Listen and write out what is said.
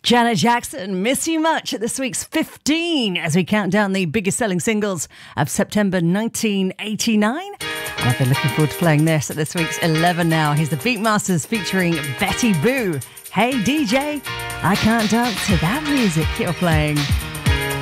Janet Jackson, Miss You Much at this week's 15 as we count down the biggest selling singles of September 1989. And I've been looking forward to playing this at this week's 11 now. Here's the Beatmasters featuring Betty Boo. Hey DJ, I can't dance to that music you're playing.